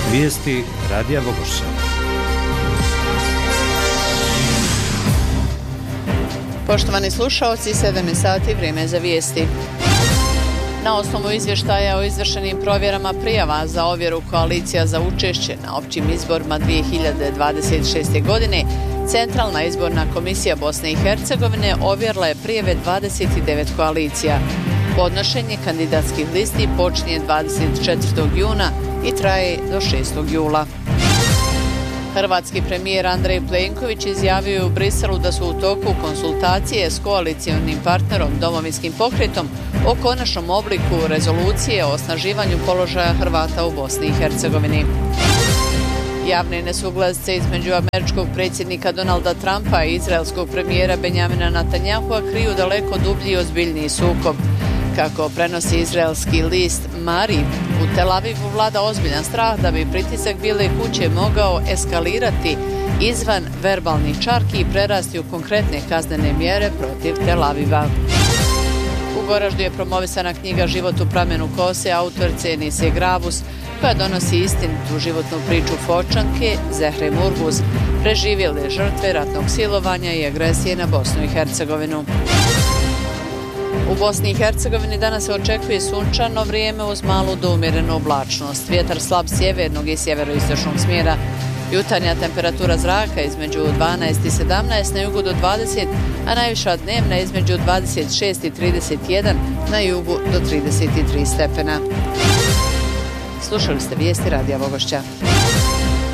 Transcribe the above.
Vijesti Radija Vogošća. Poštovani slušaoci, 7 sati, vrijeme za vijesti. Na osnovu izvještaja o izvršenim provjerama prijava za ovjeru koalicija za učešće na općim izborima 2026. godine, Centralna izborna komisija Bosne i Hercegovine ovjerila je prijave 29 koalicija. Podnošenje kandidatskih listi počinje 24. juna i traje do 6. jula. Hrvatski premijer Andrej Plenković izjavio je u Briselu da su u toku konsultacije s koalicionim partnerom Domovinskim pokretom o konačnom obliku rezolucije o osnaživanju položaja Hrvata u Bosni i Hercegovini. Javne nesuglasice između američkog predsjednika Donalda Trumpa i izraelskog premijera Benjamina Netanyahua kriju daleko dublji i ozbiljniji sukob. Kako prenosi izraelski list Mari, u Tel Avivu vlada ozbiljan strah da bi pritisak Bijele kuće mogao eskalirati izvan verbalnih čarki i prerasti u konkretne kaznene mjere protiv Tel Aviva. U Goraždu je promovisana knjiga Život u pramenu kose autorice Enise Grabus, koja donosi istinitu životnu priču Fočanke Zehre Murguz, preživjele žrtve ratnog silovanja i agresije na Bosnu i Hercegovinu. U Bosni i Hercegovini danas se očekuje sunčano vrijeme uz malu do umjerenu oblačnost. Vjetar slab sjevernog i sjeveroistočnog smjera. Jutarnja temperatura zraka između 12 i 17, na jugu do 20, a najviša dnevna između 26 i 31, na jugu do 33 stepena. Slušali ste vijesti Radija Vogošća.